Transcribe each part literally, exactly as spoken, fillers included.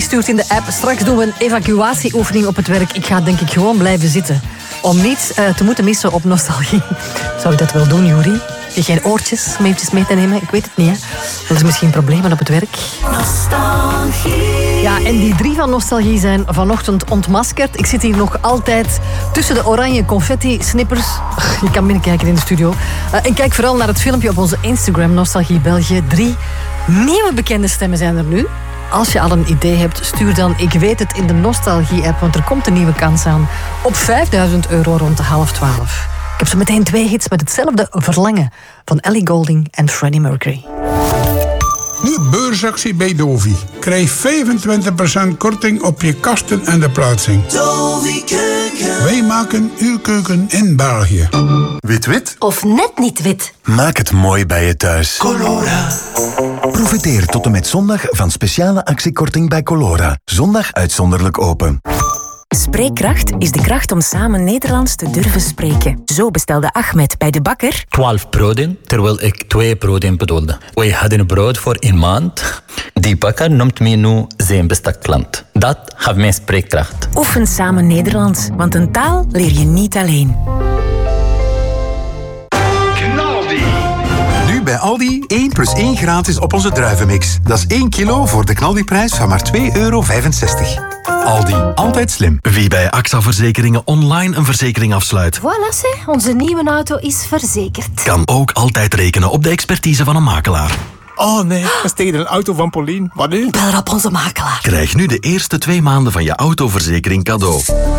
stuurt in de app. Straks doen we een evacuatieoefening op het werk. Ik ga denk ik gewoon blijven zitten. Om niets uh, te moeten missen op nostalgie. Zou je dat wel doen, Juri? Heb je geen oortjes om eventjes mee te nemen? Ik weet het niet, hè. Er is misschien problemen op het werk. Nostalgie. Ja, en die drie van nostalgie zijn vanochtend ontmaskerd. Ik zit hier nog altijd tussen de oranje confetti-snippers. Je kan binnenkijken in de studio. Uh, en kijk vooral naar het filmpje op onze Instagram, Nostalgie België. Drie nieuwe bekende stemmen zijn er nu. Als je al een idee hebt, stuur dan Ik Weet Het in de Nostalgie-app, want er komt een nieuwe kans aan op vijfduizend euro rond de half twaalf. Ik heb zo meteen twee hits met hetzelfde verlangen van Ellie Goulding en Freddie Mercury. Nu beursactie bij Dovi. Krijg vijfentwintig procent korting op je kasten en de plaatsing. Dovi Keuken. Wij maken uw keuken in België. Wit-wit? Of net niet wit? Maak het mooi bij je thuis. Colora. Profiteer tot en met zondag van speciale actiekorting bij Colora. Zondag uitzonderlijk open. Spreekkracht is de kracht om samen Nederlands te durven spreken. Zo bestelde Ahmed bij de bakker twaalf broden, terwijl ik twee broden bedoelde. Wij hadden brood voor een maand. Die bakker noemt me nu zijn beste klant. Dat gaf mij spreekkracht. Oefen samen Nederlands, want een taal leer je niet alleen. Nu bij Aldi één plus één gratis op onze druivenmix. Dat is één kilo voor de knaldiprijs van maar twee euro vijfenzestig. Aldi, altijd slim. Wie bij A X A Verzekeringen online een verzekering afsluit, Voilà, zeg, onze nieuwe auto is verzekerd. kan ook altijd rekenen op de expertise van een makelaar. Oh nee, dat is tegen een auto van Pauline. Wat nu? Bel er op onze makelaar. Krijg nu de eerste twee maanden van je autoverzekering cadeau.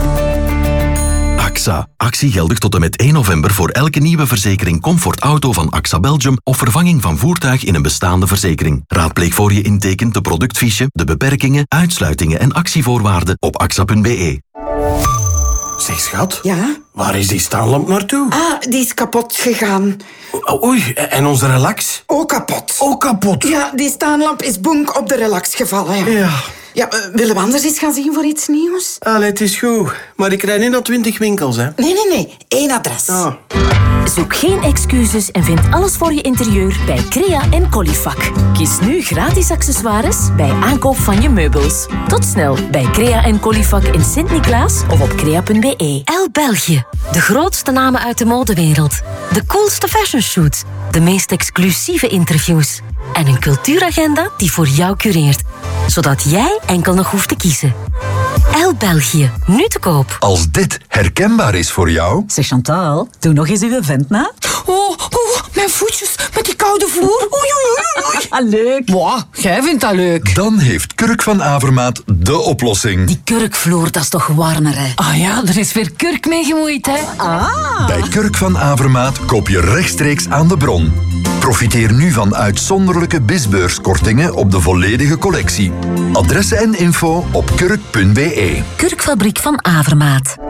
A X A. Actie geldig tot en met één november voor elke nieuwe verzekering Comfort Auto van A X A Belgium of vervanging van voertuig in een bestaande verzekering. Raadpleeg voor je intekent de productfiche, de beperkingen, uitsluitingen en actievoorwaarden op axa punt be. Zeg schat, Ja? waar is die staanlamp naartoe? Ah, die is kapot gegaan. O- Oei, en onze relax? Ook kapot. Ook kapot. Ja, die staanlamp is bonk op de relax gevallen. Ja. Ja. Ja, uh, willen we anders eens gaan zien voor iets nieuws? Allee, het is goed. Maar ik rijd niet naar twintig winkels, hè. Nee, nee, nee. Eén adres. Ah. Zoek geen excuses en vind alles voor je interieur bij Crea en Colifac. Kies nu gratis accessoires bij aankoop van je meubels. Tot snel bij Crea en Colifac in Sint-Niklaas of op crea punt be. El België. De grootste namen uit de modewereld. De coolste fashionshoots. De meest exclusieve interviews. En een cultuuragenda die voor jou cureert. Zodat jij enkel nog hoeft te kiezen. El België. Nu te koop. Als dit herkenbaar is voor jou... Zeg Chantal, doe nog eens uw vent na. Oh, oh, mijn voetjes met die koude vloer. Oei, oei, oei, oei. Ah, leuk. Wow, jij vindt dat leuk. Dan heeft Kurk van Avermaat de oplossing. Die kurkvloer, dat is toch warmer, hè? Ah ja, er is weer kurk mee gemoeid, hè. Ah. Bij Kurk van Avermaat koop je rechtstreeks aan de bron. Profiteer nu van uitzonderlijke bisbeurskortingen op de volledige collectie. Adressen en info op kurk punt be. Kurkfabriek van Avermaat.